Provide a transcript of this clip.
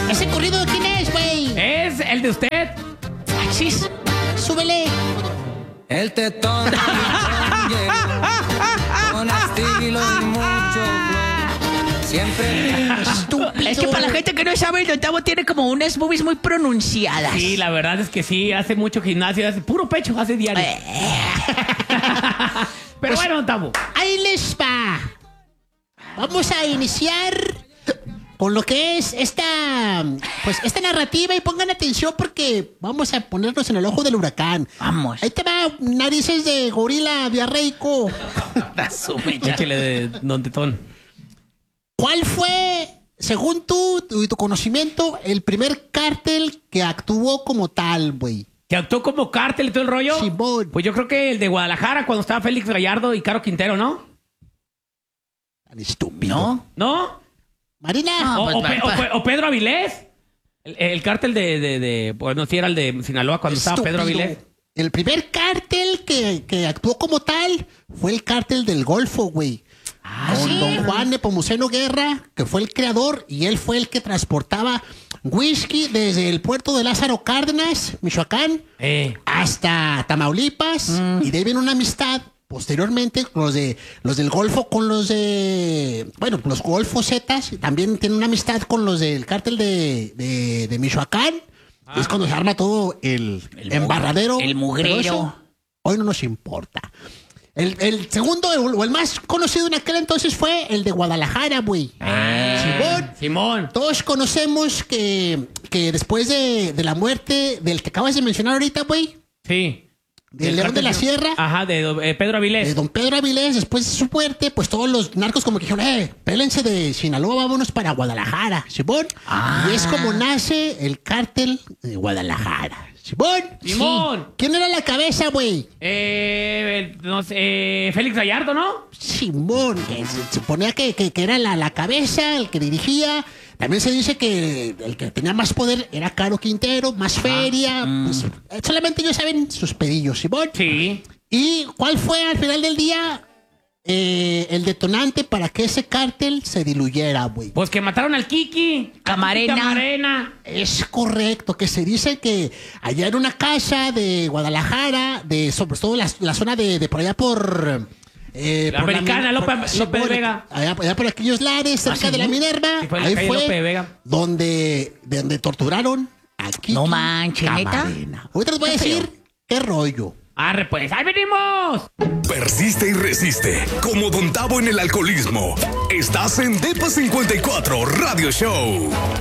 ¿Ese corrido de quién es, güey? Es el de usted. Axis, súbele. El tetón con estilo y mucho flow. Siempre Estúpido. Es que para la gente que no sabe, el Don Tavo tiene como unas movies muy pronunciadas. Sí, la verdad es que sí, hace mucho gimnasio, hace puro pecho, hace diario. Pero bueno, Don Tavo. Ahí les va. Vamos a iniciar con lo que es esta narrativa y pongan atención porque vamos a ponernos en el ojo del huracán. Vamos. Ahí te va, narices de gorila diarreico. Échele de Don Tetón. ¿Cuál fue, según tú y tu conocimiento, el primer cártel que actuó como tal, güey? ¿Que actuó como cártel y todo el rollo? Simón. Pues yo creo que el de Guadalajara, cuando estaba Félix Gallardo y Caro Quintero, ¿no? Tan estúpido. ¿No? ¿No? Marina. O Pedro Avilés. El cártel bueno, sí era el de Sinaloa cuando estaba Pedro Estúpido. Avilés. El primer cártel que actuó como tal fue el cártel del Golfo, güey. Con don Juan Nepomuceno Guerra, que fue el creador, y él fue el que transportaba whisky desde el puerto de Lázaro Cárdenas, Michoacán, hasta Tamaulipas, y de ahí viene una amistad. Posteriormente, los del Golfo con los los Golfos Zetas, también tienen una amistad con los del cártel de Michoacán. Es cuando se arma todo el embarradero. el mugrero. Pero eso hoy no nos importa. El segundo, o el más conocido en aquel entonces, fue el de Guadalajara, güey. Simón. Todos conocemos que después de la muerte del que acabas de mencionar ahorita, güey, Sí. del León de la Sierra, Ajá, de Pedro Avilés. de don Pedro Avilés, después de su muerte, pues todos los narcos como que dijeron, pélense de Sinaloa, vámonos para Guadalajara, ¿Simón? Y es como nace el cártel de Guadalajara. ¿Simón? Simón. Sí. ¿Quién era la cabeza, güey? No sé, Félix Gallardo, ¿no? Simón, que se suponía que era la cabeza, el que dirigía. También se dice que el que tenía más poder era Caro Quintero, más feria. Pues, solamente ellos saben sus pedillos, Simón. Sí. ¿Y cuál fue al final del día el detonante para que ese cártel se diluyera, güey? Pues que mataron al Kiki. Camarena. Camarena. Es correcto, que se dice que allá en una casa de Guadalajara, sobre todo la zona de por allá por... La Americana, López de Vega. Allá por aquellos lares, cerca de la Minerva. Sí, fue en la ahí calle fue López de Vega. donde torturaron a Kiki No manches, ¿neta? Camarena. Ahorita les voy a decir qué rollo. Arre, pues, ¡ahí venimos! Persiste y resiste, como Don Tavo en el alcoholismo. Estás en Depa 54 Radio Show.